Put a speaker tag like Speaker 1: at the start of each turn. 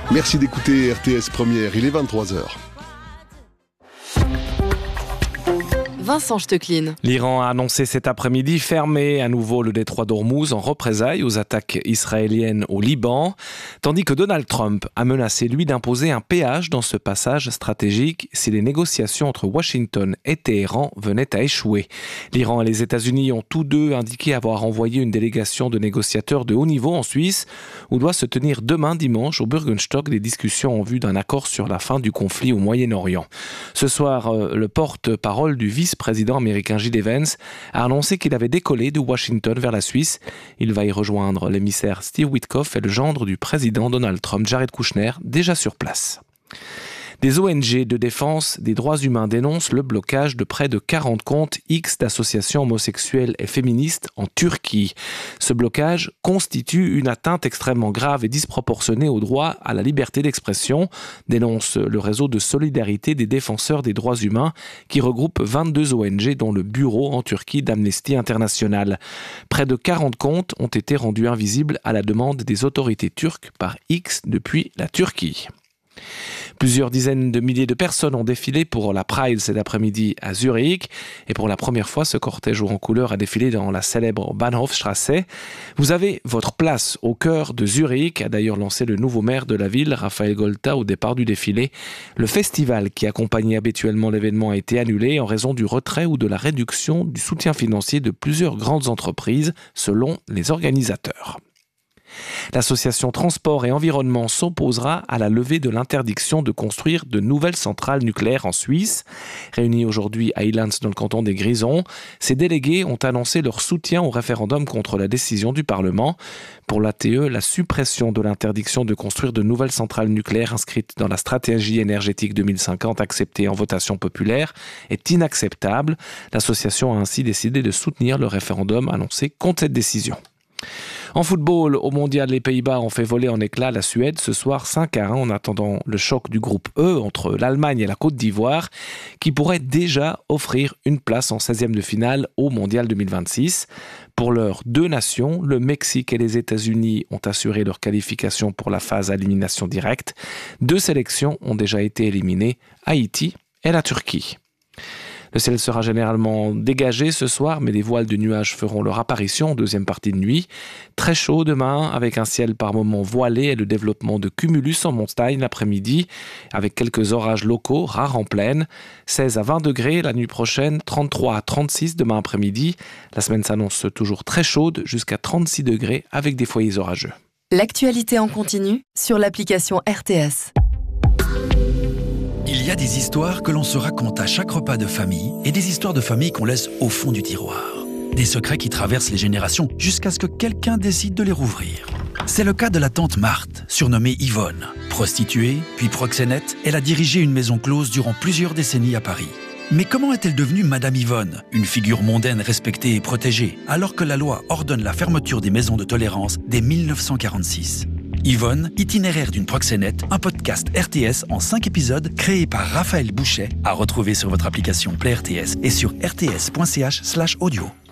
Speaker 1: Merci d'écouter RTS Première, il est 23h.
Speaker 2: Vincent Stecklin.
Speaker 3: L'Iran a annoncé cet après-midi fermer à nouveau le détroit d'Ormuz en représailles aux attaques israéliennes au Liban, tandis que Donald Trump a menacé, lui, d'imposer un péage dans ce passage stratégique si les négociations entre Washington et Téhéran venaient à échouer. L'Iran et les États-Unis ont tous deux indiqué avoir envoyé une délégation de négociateurs de haut niveau en Suisse, où doit se tenir demain dimanche au Bürgenstock des discussions en vue d'un accord sur la fin du conflit au Moyen-Orient. Ce soir, le porte-parole du vice-président américain J.D. Vance a annoncé qu'il avait décollé de Washington vers la Suisse. Il va y rejoindre l'émissaire Steve Witkoff et le gendre du président Donald Trump, Jared Kushner, déjà sur place. Des ONG de défense des droits humains dénoncent le blocage de près de 40 comptes X d'associations homosexuelles et féministes en Turquie. Ce blocage constitue une atteinte extrêmement grave et disproportionnée au droit à la liberté d'expression, dénonce le réseau de solidarité des défenseurs des droits humains qui regroupe 22 ONG dont le bureau en Turquie d'Amnesty International. Près de 40 comptes ont été rendus invisibles à la demande des autorités turques par X depuis la Turquie. Plusieurs dizaines de milliers de personnes ont défilé pour la Pride cet après-midi à Zurich. Et pour la première fois, ce cortège haut en couleur a défilé dans la célèbre Bahnhofstrasse. Vous avez votre place au cœur de Zurich, a d'ailleurs lancé le nouveau maire de la ville, Raphaël Golta, au départ du défilé. Le festival qui accompagnait habituellement l'événement a été annulé en raison du retrait ou de la réduction du soutien financier de plusieurs grandes entreprises, selon les organisateurs. L'association Transport et Environnement s'opposera à la levée de l'interdiction de construire de nouvelles centrales nucléaires en Suisse. Réunis aujourd'hui à Illanz dans le canton des Grisons, ces délégués ont annoncé leur soutien au référendum contre la décision du Parlement. Pour l'ATE, la suppression de l'interdiction de construire de nouvelles centrales nucléaires inscrites dans la stratégie énergétique 2050 acceptée en votation populaire est inacceptable. L'association a ainsi décidé de soutenir le référendum annoncé contre cette décision. En football, au mondial, les Pays-Bas ont fait voler en éclats la Suède ce soir 5-1 en attendant le choc du groupe E entre l'Allemagne et la Côte d'Ivoire qui pourrait déjà offrir une place en 16e de finale au mondial 2026. Pour leurs deux nations, le Mexique et les États-Unis ont assuré leur qualification pour la phase à élimination directe. Deux sélections ont déjà été éliminées, Haïti et la Turquie. Le ciel sera généralement dégagé ce soir, mais des voiles de nuages feront leur apparition en deuxième partie de nuit. Très chaud demain, avec un ciel par moments voilé et le développement de cumulus en montagne l'après-midi, avec quelques orages locaux, rares en plaine. 16 à 20 degrés la nuit prochaine, 33 à 36 demain après-midi. La semaine s'annonce toujours très chaude, jusqu'à 36 degrés avec des foyers orageux.
Speaker 2: L'actualité en continu sur l'application RTS.
Speaker 4: Il y a des histoires que l'on se raconte à chaque repas de famille et des histoires de famille qu'on laisse au fond du tiroir. Des secrets qui traversent les générations jusqu'à ce que quelqu'un décide de les rouvrir. C'est le cas de la tante Marthe, surnommée Yvonne. Prostituée, puis proxénète, elle a dirigé une maison close durant plusieurs décennies à Paris. Mais comment est-elle devenue Madame Yvonne, une figure mondaine respectée et protégée, alors que la loi ordonne la fermeture des maisons de tolérance dès 1946 ? Yvonne, itinéraire d'une proxénète, un podcast RTS en 5 épisodes créé par Raphaël Bouchet, à retrouver sur votre application Play RTS et sur rts.ch/audio.